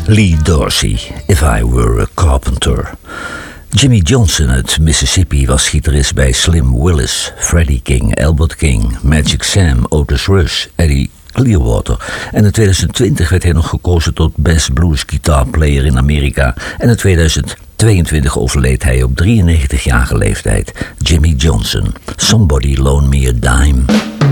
Lee Dorsey, If I Were a Carpenter. Jimmy Johnson uit Mississippi was gitarist bij Slim Willis, Freddie King, Albert King, Magic Sam, Otis Rush, Eddie Clearwater. En in 2020 werd hij nog gekozen tot Best Blues Guitar Player in Amerika. En in 2022 overleed hij op 93-jarige leeftijd. Jimmy Johnson, Somebody Loan Me a Dime.